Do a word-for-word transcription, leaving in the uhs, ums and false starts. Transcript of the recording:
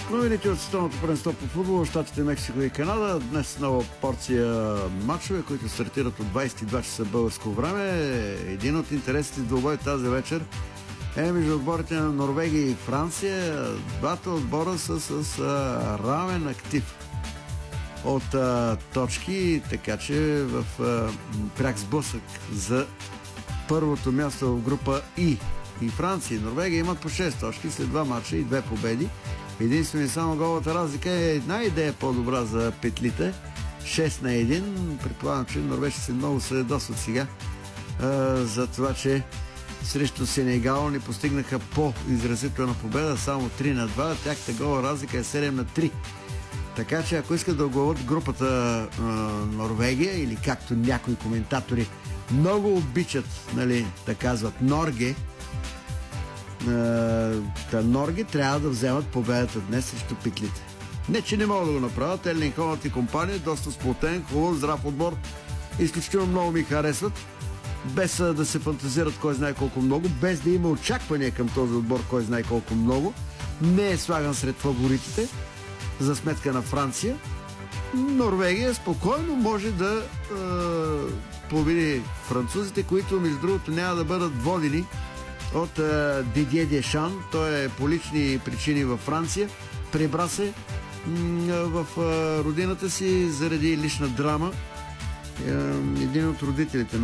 Новините от световното първенство по футбол, Щатите, Мексико и Канада. Днес нова порция матчове, които стартират от двайсет и два часа българско време. Един от интересите двубой тази вечер е между отборите на Норвегия и Франция. Двата отбора са с а, равен актив от а, точки, така че в а, пряк сблъсък за първото място в група И. И Франция и Норвегия имат по шест точки след два матча и две победи. Единствено и само голата разлика е една идея по-добра за петлите. шест на едно. Предполагам, че норвежците много се ядосват сега а, за това, че срещу Сенегал не постигнаха по-изразителна победа, само три на два. Тяхната гола разлика е седем на три. Така че ако искат да оглавят групата а, Норвегия, или както някои коментатори много обичат, нали, да казват Норге, Та Норги трябва да вземат победата днес срещу петлите. Не, че не могат да го направят. Елин Холанд и компания, доста сплотен, хубав, здрав отбор. Изключително много ми харесват. Без да се фантазират кой знае колко много, без да има очаквания към този отбор кой знае колко много. Не е слаган сред фаворитите за сметка на Франция. Норвегия спокойно може да е, победи французите, които между другото няма да бъдат водени от uh, Дидие Дешан. Той е по лични причини във Франция. Прибра се в uh, родината си заради лична драма. Uh, един от родителите